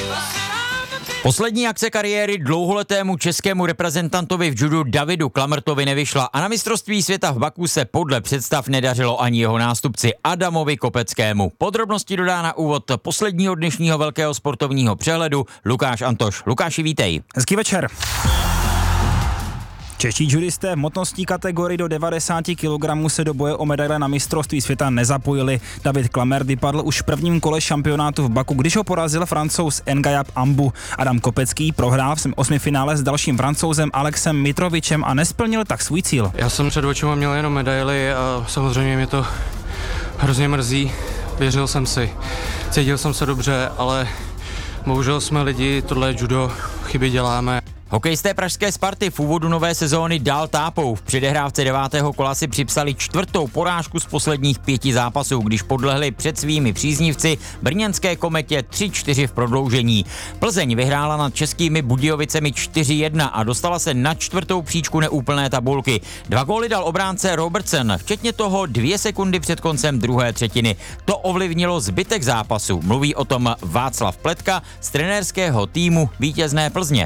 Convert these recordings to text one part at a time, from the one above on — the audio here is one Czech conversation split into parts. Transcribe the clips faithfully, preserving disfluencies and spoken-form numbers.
Poslední akce kariéry dlouholetému českému reprezentantovi v judu Davidu Klamrtovi nevyšla a na mistrovství světa v Baku se podle představ nedařilo ani jeho nástupci Adamovi Kopeckému. Podrobnosti dodá na úvod posledního dnešního velkého sportovního přehledu Lukáš Antoš. Lukáši, vítej. Hezký večer. Čeští judisté v motnostní kategorii do devadesát kilogramů se do boje o medaile na mistrovství světa nezapojili. David Klamrt vypadl už v prvním kole šampionátu v Baku, když ho porazil Francouz Ngayab Ambu. Adam Kopecký prohrál v osmifinále s dalším Francouzem Alexem Mitrovičem a nesplnil tak svůj cíl. Já jsem před očima měl jenom medaily a samozřejmě mě to hrozně mrzí. Věřil jsem si, cítil jsem se dobře, ale bohužel jsme lidi, tohle je judo, chyby děláme. Hokejisté pražské Sparty v úvodu nové sezóny dál tápou. V předehrávce devátého kola si připsali čtvrtou porážku z posledních pěti zápasů, když podlehli před svými příznivci brněnské Kometě tři čtyři v prodloužení. Plzeň vyhrála nad českými Budějovicemi čtyři jedna a dostala se na čtvrtou příčku neúplné tabulky. Dva góly dal obránce Robertson, včetně toho dvě sekundy před koncem druhé třetiny. To ovlivnilo zbytek zápasu. Mluví o tom Václav Pletka z trenérského týmu vítězné Plzně.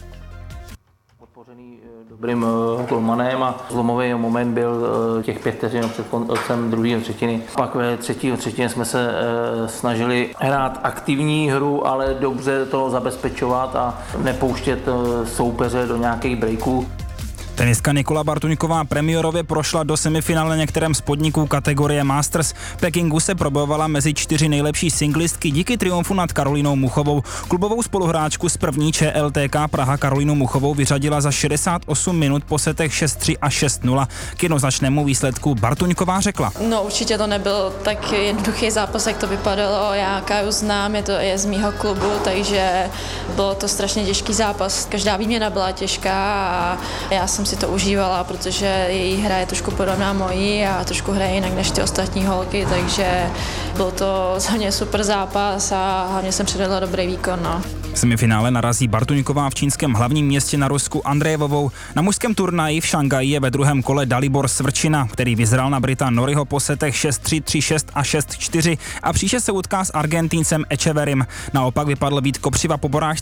Dobrým golmanem a zlomový moment byl těch pět vteřin před koncem druhé třetiny. Pak ve třetí třetině jsme se snažili hrát aktivní hru, ale dobře to zabezpečovat a nepouštět soupeře do nějakých breaků. Tenistka Nikola Bartuňková premiérově prošla do semifinále některém z podniků kategorie Masters. V Pekingu se probojovala mezi čtyři nejlepší singlistky díky triumfu nad Karolínou Muchovou. Klubovou spoluhráčku z první Č L T K Praha Karolínu Muchovou vyřadila za šedesát osm minut po setech šest tři a šest nula. K jednoznačnému výsledku Bartuňková řekla: No určitě to nebyl tak jednoduchý zápas, jak to vypadalo. Já Káju znám, je to je z mýho klubu, takže bylo to strašně těžký zápas. Každá výměna byla těžká a já jsem si to užívala, protože její hra je trošku podobná mojí a trošku hraje jinak než ty ostatní holky, takže byl to za mě super zápas a hlavně jsem předvedla dobrý výkon. No. V semifinále narazí Bartuňková v čínském hlavním městě na Rusku Andrejevovou. Na mužském turnaji v Šangaji je ve druhém kole Dalibor Svrčina, který vyzral na Brita Noriho po setech šest tři, tři šest a šest čtyři a příště se utká s Argentincem Echeverim. Naopak vypadl Vít Kopřiva po porážce